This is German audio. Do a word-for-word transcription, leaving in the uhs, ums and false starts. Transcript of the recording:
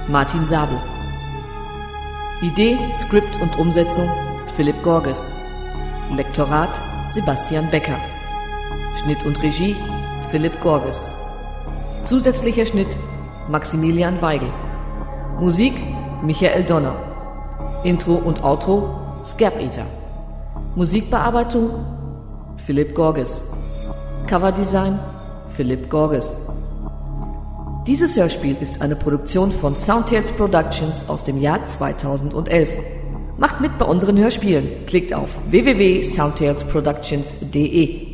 Martin Sabel. Idee, Skript und Umsetzung Philipp Gorges. Lektorat Sebastian Becker. Schnitt und Regie Philipp Gorges. Zusätzlicher Schnitt Maximilian Weigel. Musik Michael Donner. Intro und Outro Scap Eater. Musikbearbeitung Philipp Gorges. Coverdesign Philipp Gorges. Dieses Hörspiel ist eine Produktion von Soundtales Productions aus dem Jahr zweitausendelf. Macht mit bei unseren Hörspielen. Klickt auf w w w punkt soundtales productions punkt d e.